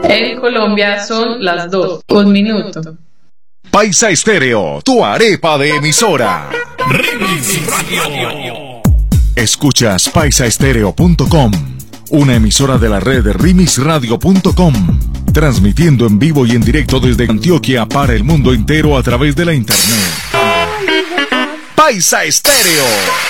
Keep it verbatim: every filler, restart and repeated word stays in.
En Colombia son las dos, un minuto. Paisa Estéreo, tu arepa de emisora. Remix Radio. Escuchas paisa estéreo punto com, una emisora de la red de remix radio punto com, transmitiendo en vivo y en directo desde Antioquia para el mundo entero a través de la internet. Paisa Estéreo.